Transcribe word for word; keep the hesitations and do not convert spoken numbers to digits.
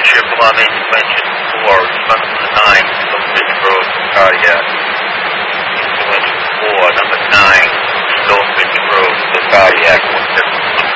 Township, Plumbing, Clinton, four, responding to the nine, Subdivision Road, Cardiac. Intervention four, number nine.